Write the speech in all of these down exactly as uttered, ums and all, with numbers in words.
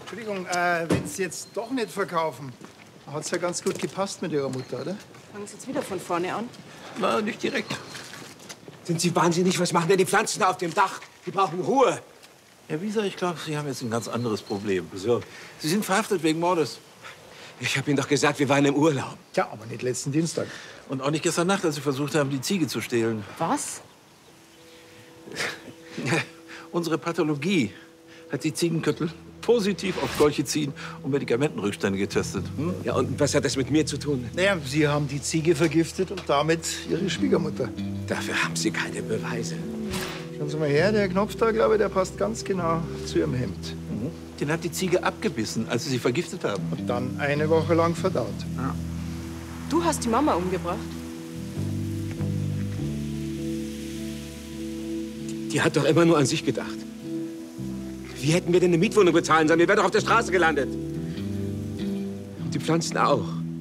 Entschuldigung, äh, wenn Sie jetzt doch nicht verkaufen, hat es ja ganz gut gepasst mit Ihrer Mutter, oder? Fangen Sie jetzt wieder von vorne an? Na, nicht direkt. Sind Sie wahnsinnig? Was machen denn die Pflanzen da auf dem Dach? Die brauchen Ruhe. Herr Wieser, ich glaube, Sie haben jetzt ein ganz anderes Problem. Wieso? Sie sind verhaftet wegen Mordes. Ich habe Ihnen doch gesagt, wir waren im Urlaub. Tja, aber nicht letzten Dienstag. Und auch nicht gestern Nacht, als Sie versucht haben, die Ziege zu stehlen. Was? Unsere Pathologie hat die Ziegenköttel positiv auf Colchicin und Medikamentenrückstände getestet. Hm? Ja, und was hat das mit mir zu tun? Naja, Sie haben die Ziege vergiftet und damit Ihre Schwiegermutter. Dafür haben Sie keine Beweise. Schauen Sie mal her, der Knopf da, glaube ich, der passt ganz genau zu Ihrem Hemd. Mhm. Den hat die Ziege abgebissen, als Sie sie vergiftet haben. Und dann eine Woche lang verdaut. Ja. Du hast die Mama umgebracht? Die hat doch immer nur an sich gedacht. Wie hätten wir denn eine Mietwohnung bezahlen sollen? Wir wären doch auf der Straße gelandet. Und die Pflanzen auch.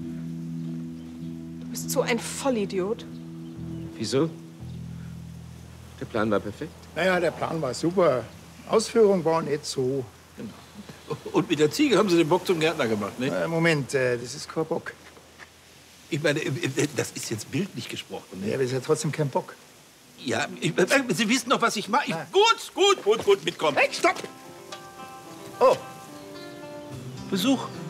Du bist so ein Vollidiot. Wieso? Der Plan war perfekt. Naja, der Plan war super. Ausführung war nicht so. Genau. Und mit der Ziege haben Sie den Bock zum Gärtner gemacht, ne? Äh, Moment, äh, das ist kein Bock. Ich meine, das ist jetzt bildlich gesprochen. Ne? Ja, aber das ist ja trotzdem kein Bock. Ja, ich, Sie wissen doch, was ich mache. Ich, gut, gut, gut, gut, mitkommen. Hey, stopp! Oh, Besuch.